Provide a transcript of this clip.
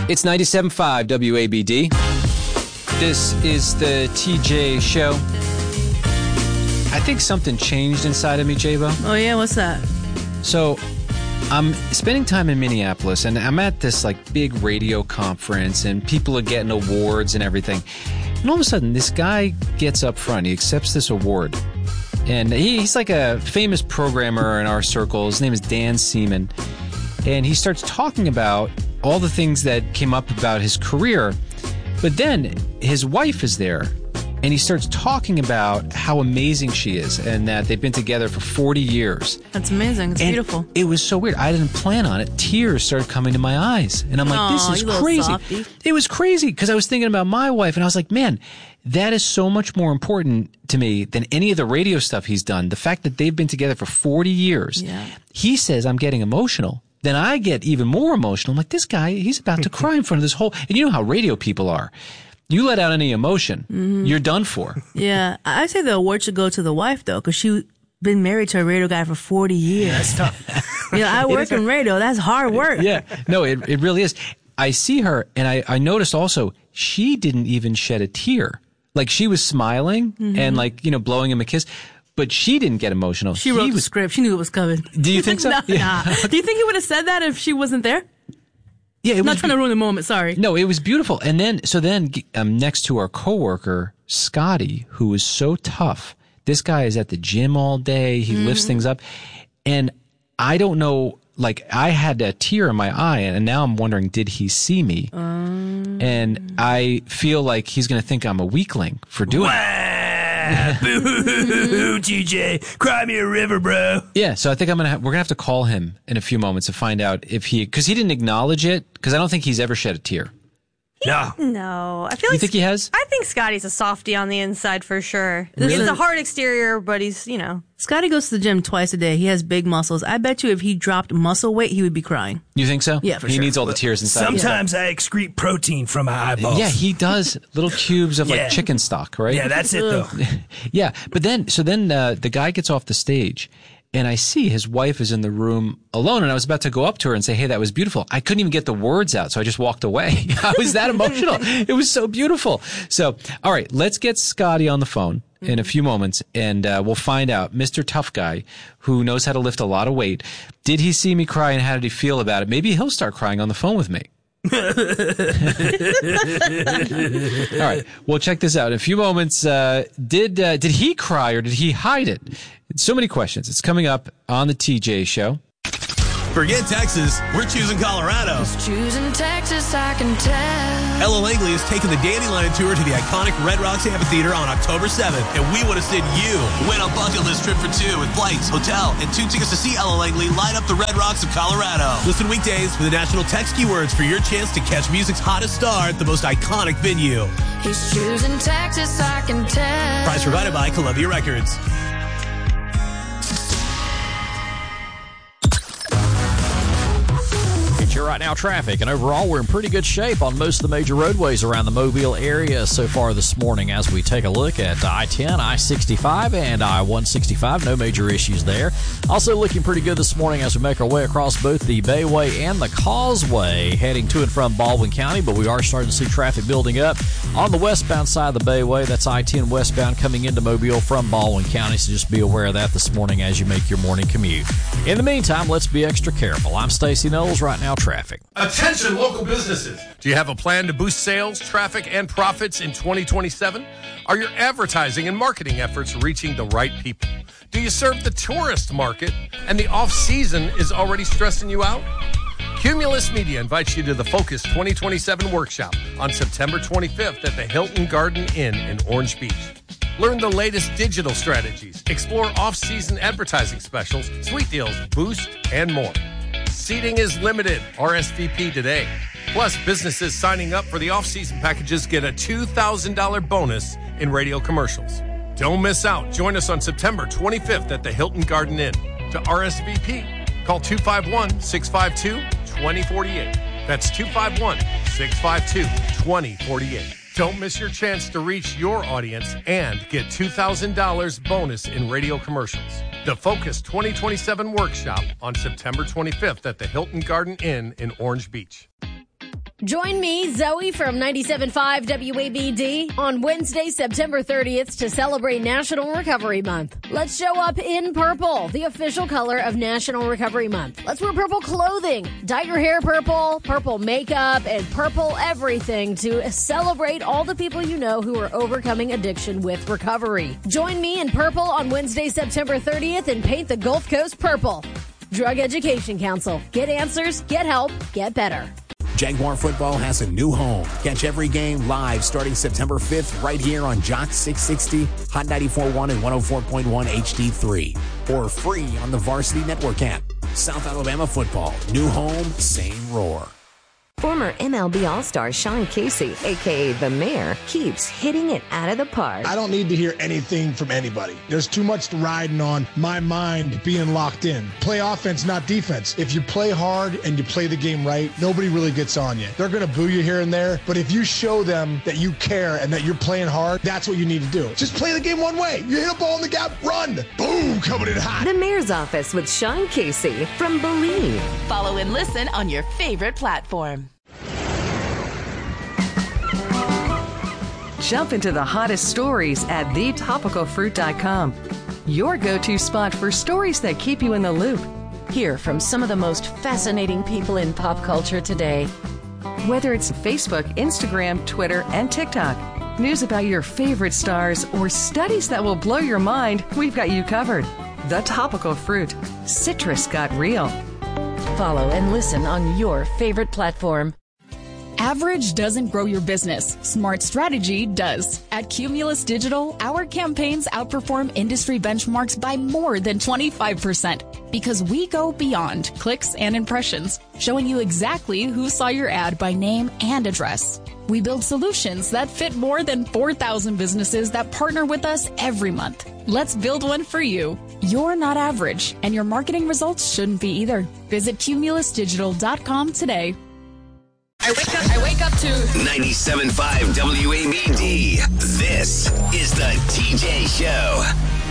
It's 97.5 WABD. This is the TJ Show. I think something changed inside of me, J-Bo. Oh, yeah? What's that? So, I'm spending time in Minneapolis, and I'm at this, big radio conference, and people are getting awards and everything. And all of a sudden, this guy gets up front. He accepts this award. And he's like a famous programmer in our circle. His name is Dan Seaman. And he starts talking about all the things that came up about his career. But then his wife is there, and he starts talking about how amazing she is and that they've been together for 40 years. That's amazing. It's beautiful. It was so weird. I didn't plan on it. Tears started coming to my eyes. And I'm like, this is crazy. It was crazy because I was thinking about my wife, and I was like, man, that is so much more important to me than any of the radio stuff he's done. The fact that they've been together for 40 years. Yeah. He says I'm getting emotional. Then I get even more emotional. I'm like, this guy, he's about to cry in front of this whole... And you know how radio people are. You let out any emotion, you're done for. Yeah. I say the award should go to the wife, though, because she's been married to a radio guy for 40 years. That's tough. I work in radio. That's hard work. Yeah. No, it really is. I see her, and I noticed also, she didn't even shed a tear. She was smiling and, blowing him a kiss. But she didn't get emotional. She wrote the script. She knew it was coming. Do you think so? Nah. Do you think he would have said that if she wasn't there? Yeah, Not trying to ruin the moment. Sorry. No, it was beautiful. And then, next to our coworker, Scotty, who is so tough. This guy is at the gym all day. He lifts things up. And I don't know, I had a tear in my eye, and now I'm wondering, did he see me? And I feel like he's going to think I'm a weakling for doing it. Boo, TJ. Cry me a river, bro. Yeah, so I think we're gonna have to call him in a few moments to find out if because he didn't acknowledge it, because I don't think he's ever shed a tear. No. I feel like you think he has? I think Scotty's a softie on the inside for sure. Really? It's a hard exterior, but he's, Scotty goes to the gym twice a day. He has big muscles. I bet you if he dropped muscle weight, he would be crying. You think so? Yeah, for sure. He needs all the tears inside. Sometimes I excrete protein from my eyeballs. Yeah, he does. Little cubes of chicken stock, right? Yeah, that's it though. Yeah, but then the guy gets off the stage, and I see his wife is in the room alone, and I was about to go up to her and say, hey, that was beautiful. I couldn't even get the words out, so I just walked away. I was that emotional. It was so beautiful. So, all right, let's get Scotty on the phone in a few moments, and we'll find out, Mr. Tough Guy, who knows how to lift a lot of weight, did he see me cry, and how did he feel about it? Maybe he'll start crying on the phone with me. All right, we'll check this out in a few moments. Did he cry or did he hide it? So many questions. It's coming up on the TJ Show. Forget Texas, we're choosing Colorado. Just choosing Texas, I can tell. Ella Langley is taking the Dandelion Tour to the iconic Red Rocks Amphitheater on October 7th, and we want to send you win a bucket list trip for two with flights, hotel, and 2 tickets to see Ella Langley light up the Red Rocks of Colorado. Listen weekdays for the national text keywords for your chance to catch music's hottest star at the most iconic venue. He's choosing Texas, I can tell. Prize provided by Columbia Records. Right now, traffic, and overall we're in pretty good shape on most of the major roadways around the Mobile area so far this morning. As we take a look at I-10, I-65, and I-165, no major issues there. Also looking pretty good this morning as we make our way across both the Bayway and the Causeway, heading to and from Baldwin County, but we are starting to see traffic building up on the westbound side of the Bayway. That's I-10 westbound coming into Mobile from Baldwin County, so just be aware of that this morning as you make your morning commute. In the meantime, let's be extra careful. I'm Stacey Knowles. Right now, traffic. Attention local businesses. Do you have a plan to boost sales, traffic, and profits in 2027? Are your advertising and marketing efforts reaching the right people? Do you serve the tourist market and the off-season is already stressing you out? Cumulus Media invites you to the Focus 2027 workshop on September 25th at the Hilton Garden Inn in Orange Beach. Learn the latest digital strategies, explore off-season advertising specials, sweet deals, boost, and more. Seating is limited. RSVP today. Plus, businesses signing up for the off-season packages get a $2,000 bonus in radio commercials. Don't miss out. Join us on September 25th at the Hilton Garden Inn. To RSVP, call 251-652-2048. That's 251-652-2048. Don't miss your chance to reach your audience and get $2,000 bonus in radio commercials. The Focus 2027 workshop on September 25th at the Hilton Garden Inn in Orange Beach. Join me, Zoe, from 97.5 WABD on Wednesday, September 30th to celebrate National Recovery Month. Let's show up in purple, the official color of National Recovery Month. Let's wear purple clothing, dye your hair purple, purple makeup, and purple everything to celebrate all the people you know who are overcoming addiction with recovery. Join me in purple on Wednesday, September 30th and paint the Gulf Coast purple. Drug Education Council. Get answers, get help, get better. Jaguar football has a new home. Catch every game live starting September 5th right here on Jock 660, Hot 94.1 and 104.1 HD3. Or free on the Varsity Network app. South Alabama football. New home, same roar. Former MLB All-Star Sean Casey, a.k.a. The Mayor, keeps hitting it out of the park. I don't need to hear anything from anybody. There's too much riding on my mind being locked in. Play offense, not defense. If you play hard and you play the game right, nobody really gets on you. They're going to boo you here and there, but if you show them that you care and that you're playing hard, that's what you need to do. Just play the game one way. You hit a ball in the gap, run. Boom, coming in hot. The Mayor's Office with Sean Casey from Believe. Follow and listen on your favorite platform. Jump into the hottest stories at thetopicalfruit.com. Your go-to spot for stories that keep you in the loop. Hear from some of the most fascinating people in pop culture today. Whether it's Facebook, Instagram, Twitter, and TikTok, news about your favorite stars, or studies that will blow your mind, we've got you covered. The Topical Fruit. Citrus got real. Follow and listen on your favorite platform. Average doesn't grow your business. Smart strategy does. At Cumulus Digital, our campaigns outperform industry benchmarks by more than 25% because we go beyond clicks and impressions, showing you exactly who saw your ad by name and address. We build solutions that fit more than 4,000 businesses that partner with us every month. Let's build one for you. You're not average, and your marketing results shouldn't be either. Visit cumulusdigital.com today. I wake up to 97.5 WABD. This is the TJ Show.